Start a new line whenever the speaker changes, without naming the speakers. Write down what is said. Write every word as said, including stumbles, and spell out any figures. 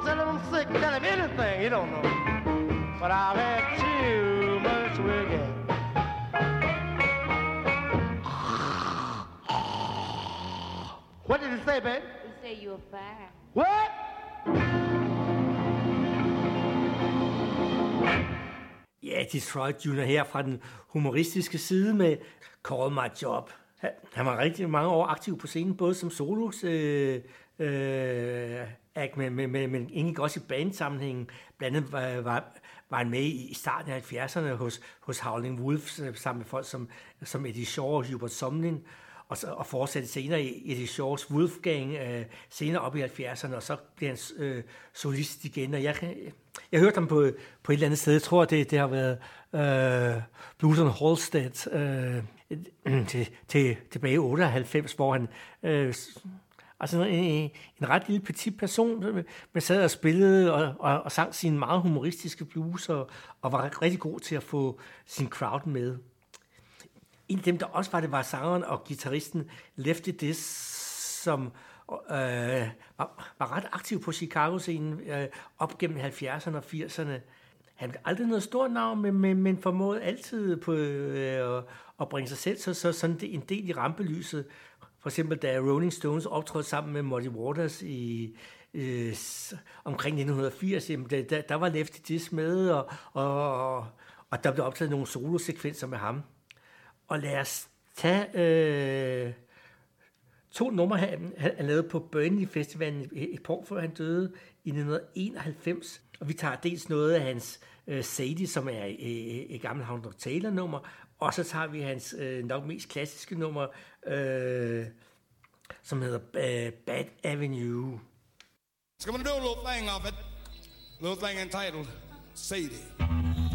tell him I'm sick, tell him anything, he don't know. But I've had too much whiskey. What did he say, babe?
He said you're fine.
What?
Ja, Detroit Junior her fra den humoristiske side med Call My Job. Han var rigtig mange år aktiv på scenen, både som solos øh, øh, act, men, men, men, men egentlig også i bandsammenhængen. Blandt andet var, var, var han med i starten af halvfjerdserne hos, hos Howlin' Wolf, sammen med folk som, som Eddie Shaw og Hubert Sumlin, og, så, og fortsatte senere i Eddie Shaws Wolfgang, øh, senere op i halvfjerdserne, og så blev han øh, solist igen. Og jeg, jeg hørte ham på, på et eller andet sted. Jeg tror, det, det har været øh, Blues on Halstead, øh, til, til, tilbage i otteoghalvfems, hvor han, øh, altså en, en ret lille petit person, men sad og spillede og, og, og sang sine meget humoristiske blues, og, og var rigtig god til at få sin crowd med. En af dem, der også var det, var sangeren og guitaristen Lefty Diz, som øh, var, var ret aktiv på Chicago-scenen øh, op gennem halvfjerdserne og firserne. Han havde aldrig noget stort navn, men, men, men formåede altid på, øh, at, at bringe sig selv så, så sådan en del i rampelyset. For eksempel da Rolling Stones optrådte sammen med Muddy Waters i øh, omkring nitten firs, jamen, der, der, der var Lefty Diz med, og, og, og der blev optaget nogle solosekvenser med ham. Og lad os tage øh, to numre, han, han lavede på Burnley Festivalen et par år før han døde i nitten enoghalvfems. Og vi tager dels noget af hans øh, Sadie, som er et, et gammelt Hound Dog Taylor-nummer, og så tager vi hans øh, nok mest klassiske nummer, øh, som hedder uh, Bad Avenue.
So I'm gonna do a little thing of it, a little thing entitled Sadie.